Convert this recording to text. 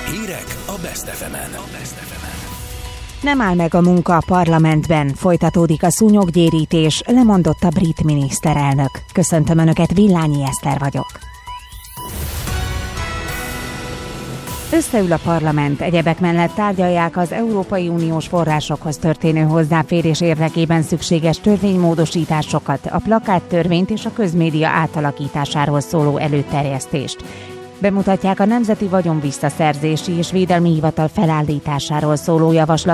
Hírek a Best FM-en. Nem áll meg a munka a parlamentben, folytatódik a szúnyoggyérítés, lemondott a brit miniszterelnök. Köszöntöm Önöket, Villányi Eszter vagyok. Összeül a parlament, egyebek mellett tárgyalják az Európai Uniós forrásokhoz történő hozzáférés érdekében szükséges törvénymódosításokat, a plakáttörvényt és a közmédia átalakításáról szóló előterjesztést. Bemutatják a Nemzeti Vagyon Visszaszerzési és Védelmi Hivatal felállításáról szóló javaslatot,